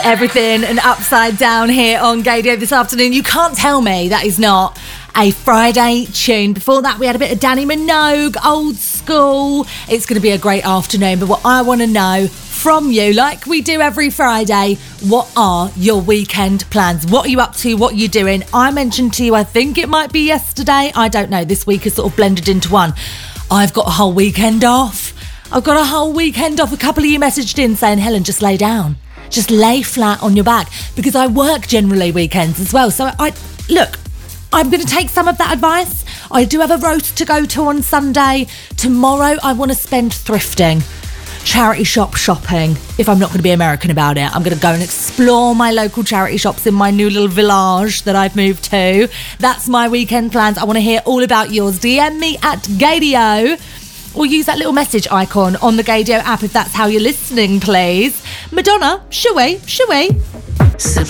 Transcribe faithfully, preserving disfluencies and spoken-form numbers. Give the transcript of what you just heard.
Everything and upside down here on Gaydio this afternoon. You can't tell me that is not a Friday tune. Before that, we had a bit of Danny Minogue, old school. It's going to be a great afternoon. But what I want to know from you, like we do every Friday, what are your weekend plans? What are you up to? What are you doing? I mentioned to you, I think it might be yesterday. I don't know. This week is sort of blended into one. I've got a whole weekend off. I've got a whole weekend off. A couple of you messaged in saying, Helen, just lay down. Just lay flat on your back, because I work generally weekends as well. So I look, I'm going to take some of that advice. I do have a roast to go to on Sunday. Tomorrow I want to spend thrifting, charity shop shopping. If I'm not going to be American about it, I'm going to go and explore my local charity shops in my new little village that I've moved to. That's my weekend plans. I want to hear all about yours. D M me at Gaydio. Or use that little message icon on the Gaydio app if that's how you're listening, please. Madonna, shall we? Shall we?